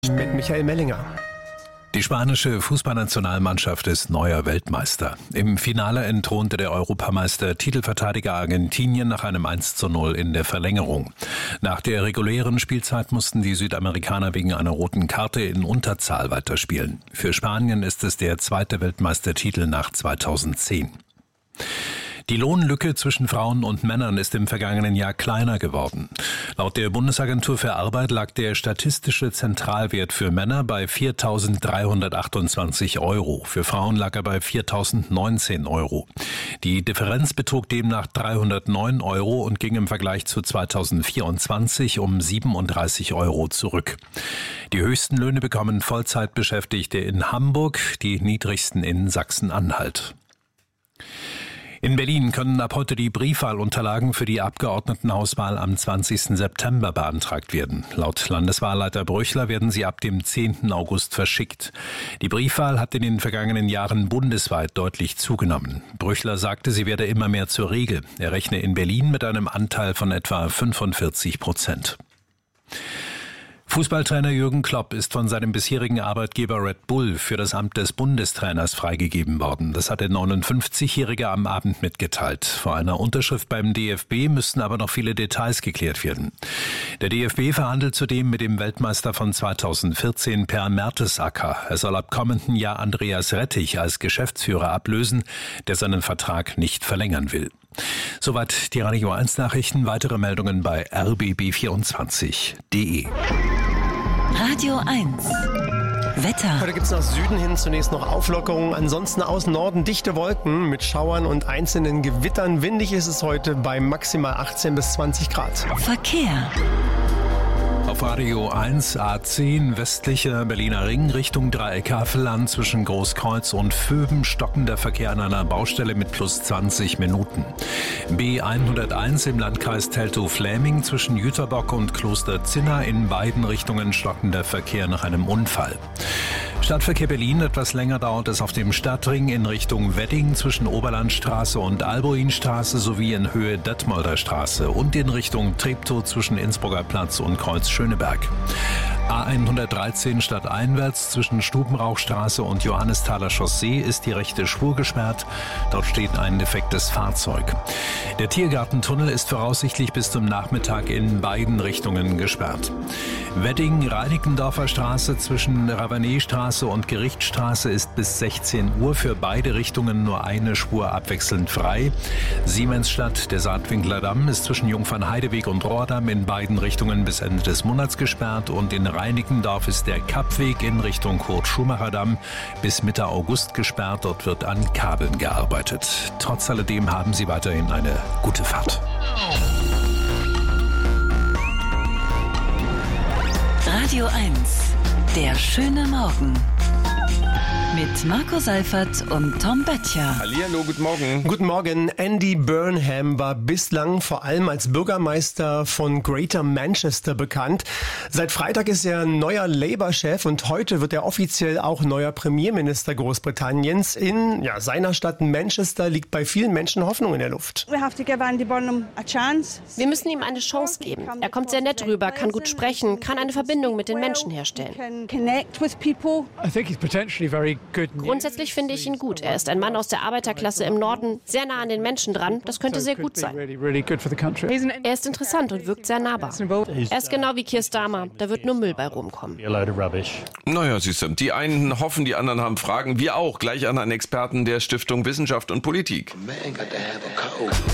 Mit Michael Mellinger. Die spanische Fußballnationalmannschaft ist neuer Weltmeister. Im Finale entthronte der Europameister Titelverteidiger Argentinien nach einem 1:0 in der Verlängerung. Nach der regulären Spielzeit mussten die Südamerikaner wegen einer roten Karte in Unterzahl weiterspielen. Für Spanien ist es der zweite Weltmeistertitel nach 2010. Die Lohnlücke zwischen Frauen und Männern ist im vergangenen Jahr kleiner geworden. Laut der Bundesagentur für Arbeit lag der statistische Zentralwert für Männer bei 4.328 €. Für Frauen lag er bei 4.019 €. Die Differenz betrug demnach 309 € und ging im Vergleich zu 2024 um 37 € zurück. Die höchsten Löhne bekommen Vollzeitbeschäftigte in Hamburg, die niedrigsten in Sachsen-Anhalt. In Berlin können ab heute die Briefwahlunterlagen für die Abgeordnetenhauswahl am 20. September beantragt werden. Laut Landeswahlleiter Brüchler werden sie ab dem 10. August verschickt. Die Briefwahl hat in den vergangenen Jahren bundesweit deutlich zugenommen. Brüchler sagte, sie werde immer mehr zur Regel. Er rechne in Berlin mit einem Anteil von etwa 45%. Fußballtrainer Jürgen Klopp ist von seinem bisherigen Arbeitgeber Red Bull für das Amt des Bundestrainers freigegeben worden. Das hat der 59-Jährige am Abend mitgeteilt. Vor einer Unterschrift beim DFB müssten aber noch viele Details geklärt werden. Der DFB verhandelt zudem mit dem Weltmeister von 2014 Per Mertesacker. Er soll ab kommenden Jahr Andreas Rettich als Geschäftsführer ablösen, der seinen Vertrag nicht verlängern will. Soweit die Radio 1 Nachrichten. Weitere Meldungen bei rbb24.de. Radio 1 Wetter. Heute gibt es nach Süden hin zunächst noch Auflockerungen. Ansonsten aus Norden dichte Wolken mit Schauern und einzelnen Gewittern. Windig ist es heute bei maximal 18 bis 20 Grad. Verkehr. Auf Radio 1 A10 westlicher Berliner Ring Richtung Dreieck Havelland zwischen Großkreuz und Vöben stockender Verkehr an einer Baustelle mit plus 20 Minuten. B101 im Landkreis Teltow-Fläming zwischen Jüterbock und Kloster Zinna in beiden Richtungen stockender Verkehr nach einem Unfall. Stadtverkehr Berlin, etwas länger dauert es auf dem Stadtring in Richtung Wedding zwischen Oberlandstraße und Albuinstraße sowie in Höhe Detmolder Straße und in Richtung Treptow zwischen Innsbrucker Platz und Kreuz Schöneberg. A113 stadteinwärts zwischen Stubenrauchstraße und Johannesthaler Chaussee ist die rechte Spur gesperrt. Dort steht ein defektes Fahrzeug. Der Tiergartentunnel ist voraussichtlich bis zum Nachmittag in beiden Richtungen gesperrt. Wedding-Reinickendorfer Straße zwischen Ravanetstraße und Gerichtsstraße ist bis 16 Uhr für beide Richtungen nur eine Spur abwechselnd frei. Siemensstadt, der Saatwinkler Damm, ist zwischen Jungfernheideweg und Rohrdamm in beiden Richtungen bis Ende des Monats gesperrt und in Reinickendorf ist der Kappweg in Richtung Kurt-Schumacher-Damm bis Mitte August gesperrt. Dort wird an Kabeln gearbeitet. Trotz alledem haben Sie weiterhin eine gute Fahrt. Radio 1, der schöne Morgen. Mit Marco Seifert und Tom Böttcher. Hallihallo, guten Morgen. Guten Morgen. Andy Burnham war bislang vor allem als Bürgermeister von Greater Manchester bekannt. Seit Freitag ist er neuer Labour-Chef und heute wird er offiziell auch neuer Premierminister Großbritanniens. In seiner Stadt Manchester liegt bei vielen Menschen Hoffnung in der Luft. Wir müssen ihm eine Chance geben. Er kommt sehr nett rüber, kann gut sprechen, kann eine Verbindung mit den Menschen herstellen. Grundsätzlich finde ich ihn gut. Er ist ein Mann aus der Arbeiterklasse im Norden, sehr nah an den Menschen dran. Das könnte sehr gut sein. Er ist interessant und wirkt sehr nahbar. Er ist genau wie Keir Starmer. Da wird nur Müll bei rumkommen. Naja, siehst du, die einen hoffen, die anderen haben Fragen. Wir auch. Gleich an einen Experten der Stiftung Wissenschaft und Politik.